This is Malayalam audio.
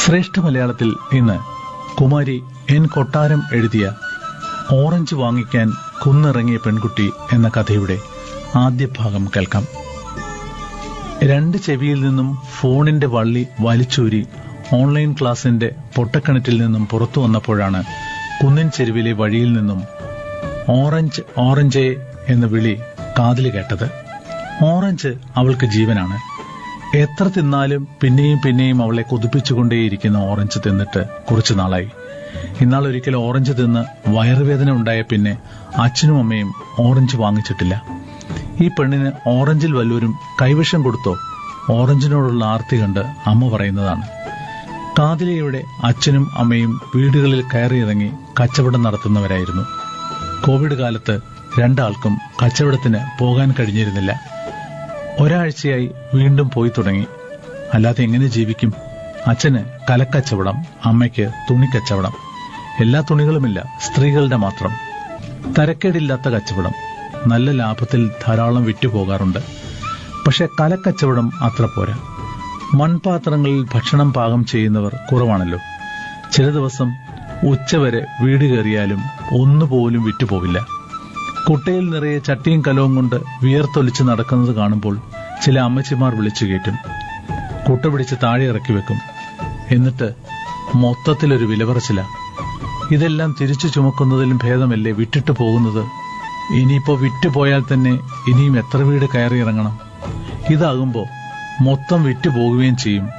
ശ്രേഷ്ഠ മലയാളത്തിൽ ഇന്ന് കുമാരി എൻ കൊട്ടാരം എഴുതിയ ഓറഞ്ച് വാങ്ങിക്കാൻ കുന്നിറങ്ങിയ പെൺകുട്ടി എന്ന കഥയുടെ ആദ്യ ഭാഗം കേൾക്കാം. രണ്ട് ചെവിയിൽ നിന്നും ഫോണിന്റെ വള്ളി വലിച്ചൂരി ഓൺലൈൻ ക്ലാസിന്റെ പൊട്ടക്കിണറ്റിൽ നിന്നും പുറത്തു വന്നപ്പോഴാണ് കുന്നിൻ ചെരുവിലെ വഴിയിൽ നിന്നും ഓറഞ്ച് ഓറഞ്ചേ എന്ന വിളി കാതിൽ കേട്ടത്. ഓറഞ്ച് അവൾക്ക് ജീവനാണ്. എത്ര തിന്നാലും പിന്നെയും പിന്നെയും അവളെ കൊതിപ്പിച്ചുകൊണ്ടേയിരിക്കുന്ന ഓറഞ്ച് തിന്നിട്ട് കുറച്ചു നാളായി. ഇന്നാളൊരിക്കൽ ഓറഞ്ച് തിന്ന് വയറുവേദന ഉണ്ടായ പിന്നെ അച്ഛനും അമ്മയും ഓറഞ്ച് വാങ്ങിച്ചിട്ടില്ല. ഈ പെണ്ണിന് ഓറഞ്ചിൽ വല്ലവരും കൈവശം കൊടുത്തോ? ഓറഞ്ചിനോടുള്ള ആർത്തി കണ്ട് അമ്മ പറയുന്നതാണ്. കാതിലയുടെ അച്ഛനും അമ്മയും വീടുകളിൽ കയറിയിറങ്ങി കച്ചവടം നടത്തുന്നവരായിരുന്നു. കോവിഡ് കാലത്ത് രണ്ടാൾക്കും കച്ചവടത്തിന് പോകാൻ കഴിഞ്ഞിരുന്നില്ല. ഒരാഴ്ചയായി വീണ്ടും പോയി തുടങ്ങി. അല്ലാതെ എങ്ങനെ ജീവിക്കും? അച്ഛന് കലക്കച്ചവടം, അമ്മയ്ക്ക് തുണിക്കച്ചവടം. എല്ലാ തുണികളുമില്ല, സ്ത്രീകളുടെ മാത്രം. തരക്കേടില്ലാത്ത കച്ചവടം. നല്ല ലാഭത്തിൽ ധാരാളം വിറ്റുപോകാറുണ്ട്. പക്ഷെ കലക്കച്ചവടം അത്ര പോരാ. മൺപാത്രങ്ങളിൽ ഭക്ഷണം പാകം ചെയ്യുന്നവർ കുറവാണല്ലോ. ചില ദിവസം ഉച്ചവരെ വീട് കയറിയാലും ഒന്നുപോലും വിറ്റുപോകില്ല. കുട്ടയിൽ നിറയെ ചട്ടിയും കലവും കൊണ്ട് വിയർത്തൊലിച്ച് നടക്കുന്നത് കാണുമ്പോൾ ചില അമ്മച്ചിമാർ വിളിച്ചു കയറ്റും. കുട്ട പിടിച്ച് താഴെ ഇറക്കി വെക്കും. എന്നിട്ട് മൊത്തത്തിലൊരു വിലപറച്ചില. ഇതെല്ലാം തിരിച്ചു ചുമക്കുന്നതിലും ഭേദമല്ലേ വിട്ടിട്ട് പോകുന്നത്? ഇനിയിപ്പോ വിറ്റുപോയാൽ തന്നെ ഇനിയും എത്ര വീട് കയറി ഇറങ്ങണം? ഇതാകുമ്പോ മൊത്തം വിറ്റുപോകുകയും ചെയ്യും.